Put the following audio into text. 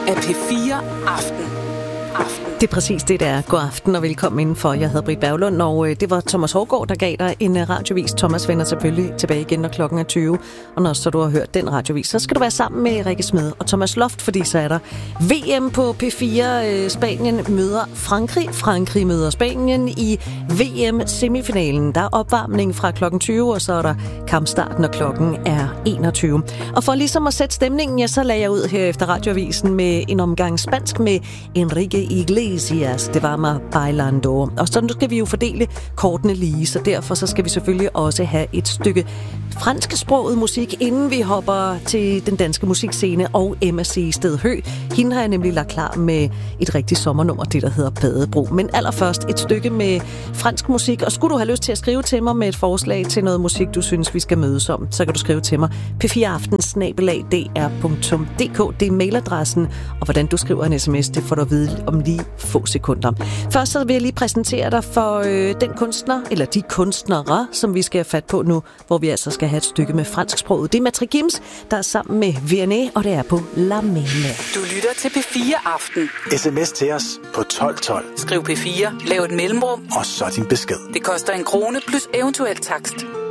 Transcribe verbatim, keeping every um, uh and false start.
af P fire Aften. Aften. Det er præcis det, der er. God aften og velkommen indenfor. Jeg hedder Britt Berglund, og det var Thomas Hårgaard, der gav dig en radiovis. Thomas vender selvfølgelig tilbage igen, når klokken er tyve. Og når så du har hørt den radiovis, så skal du være sammen med Rikke Smed og Thomas Loft, fordi så er der V M på P fire. Spanien møder Frankrig. Frankrig møder Spanien i V M-semifinalen. Der er opvarmning fra klokken tyve, og så er der kampstart, når klokken er enogtyve. Og for ligesom at sætte stemningen, ja, så lagde jeg ud her efter radioavisen med en omgang spansk med Enrique Iglesias. Det var mig bailando. Og så nu skal vi jo fordele kortene lige, så derfor så skal vi selvfølgelig også have et stykke fransksproget musik, inden vi hopper til den danske musikscene og Emma C. Sted Hø. Hende har jeg nemlig lagt klar med et rigtigt sommernummer, det der hedder Badebro. Men allerførst et stykke med fransk musik, og skulle du have lyst til at skrive til mig med et forslag til noget musik, du synes, vi skal mødes om, så kan du skrive til mig p fire aften snabel-a d r punktum d k. Det er mailadressen, og hvordan du skriver en sms, det får du at vide om lige få sekunder. Først så vil jeg lige præsentere dig for øh, den kunstner, eller de kunstnere, som vi skal have fat på nu, hvor vi altså skal have et stykke med fransksproget. Det er Matre Gims, der er sammen med Vianney, og det er på La Mene. Du lytter til P fire Aften. S M S til os på tolv tolv. Skriv P fire, lav et mellemrum, og så din besked. Det koster en krone plus eventuel takst.